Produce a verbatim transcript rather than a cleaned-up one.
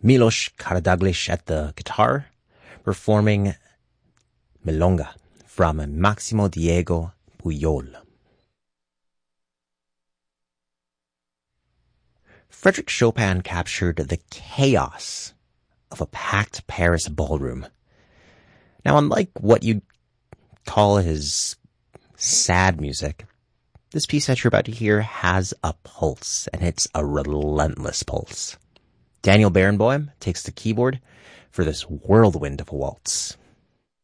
Milos Karadaglish at the guitar, performing Milonga from Maximo Diego Puyol. Frédéric Chopin captured the chaos of a packed Paris ballroom. Now, unlike what you'd call his sad music, this piece that you're about to hear has a pulse, and it's a relentless pulse. Daniel Barenboim takes the keyboard for this whirlwind of a waltz.